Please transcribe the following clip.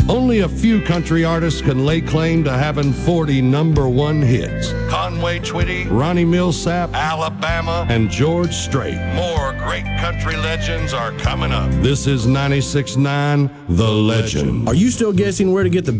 Only a few country artists can lay claim to having 40 number one hits. Conway Twitty, Ronnie Millsap, Alabama, and George Strait. More great country legends are coming up. This is 96.9 The Legend. Are you still guessing where to get the